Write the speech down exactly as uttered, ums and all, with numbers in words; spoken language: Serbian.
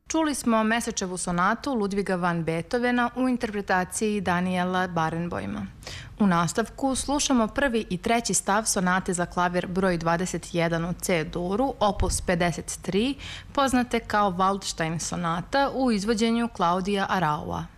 Čuli smo Mesečevu sonatu Ludviga van Beethovena u interpretaciji Daniela Barenboima. U nastavku slušamo prvi i treći stav sonate za klavir broj dvadeset jedan u C-duru, opus pedeset tri, poznate kao Waldstein sonata u izvođenju Claudia Araua.